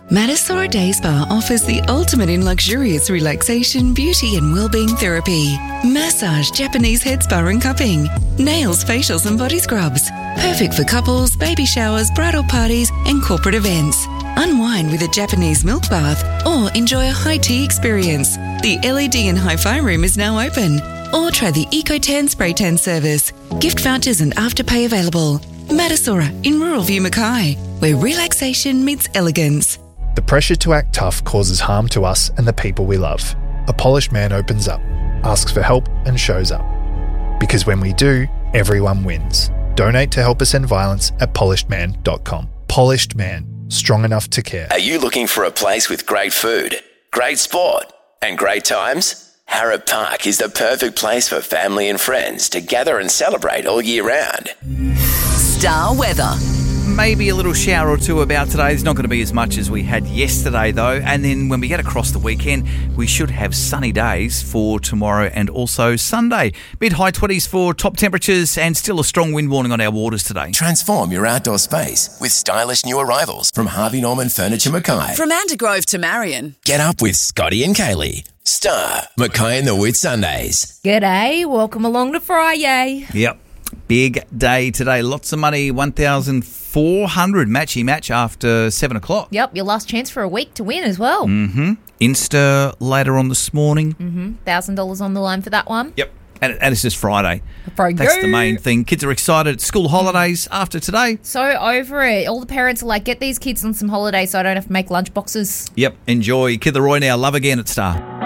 Madisora Day Spa offers the ultimate in luxurious relaxation, beauty and wellbeing therapy. Massage, Japanese head spa and cupping. Nails, facials and body scrubs. Perfect for couples, baby showers, bridal parties and corporate events. Unwind with a Japanese milk bath or enjoy a high tea experience. The LED and hi-fi room is now open. Or try the EcoTan spray tan service. Gift vouchers and afterpay available. Madisora in Rural View, Mackay, where relaxation meets elegance. The pressure to act tough causes harm to us and the people we love. A polished man opens up, asks for help and shows up. Because when we do, everyone wins. Donate to help us end violence at polishedman.com. Polished Man, strong enough to care. Are you looking for a place with great food, great sport and great times? Harrop Park is the perfect place for family and friends to gather and celebrate all year round. Star weather. Maybe a little shower or two about today. There's not going to be as much as we had yesterday, though. And then when we get across the weekend, we should have sunny days for tomorrow and also Sunday. Mid-high 20s for top temperatures and still a strong wind warning on our waters today. Transform your outdoor space with stylish new arrivals from Harvey Norman Furniture Mackay. From Andergrove to Marion. Get up with Scotty and Kaylee. Star, Mackay and the Whit Sundays. G'day, welcome along to Friday. Yep. Big day today. Lots of money, 1,400 matchy-match after 7 o'clock. Yep, your last chance for a week to win as well. Insta later on this morning. $1,000 on the line for that one. Yep. And it's just Friday. Friday. That's the main thing. Kids are excited. School holidays after today. So over it. All the parents are like, get these kids on some holidays so I don't have to make lunch boxes. Yep. Enjoy. Kid Leroy now. Love Again at Star.